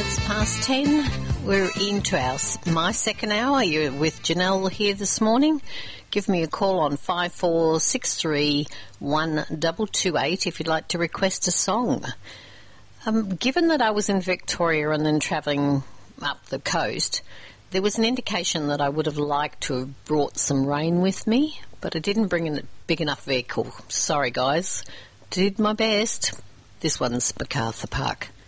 10. We're into my second hour. You're with Janelle here this morning. Give me a call on 5463 1228 if you'd like to request a song. Given that I was in Victoria and then travelling up the coast, there was an indication that I would have liked to have brought some rain with me, but I didn't bring a big enough vehicle. Sorry, guys. Did my best. This one's MacArthur Park.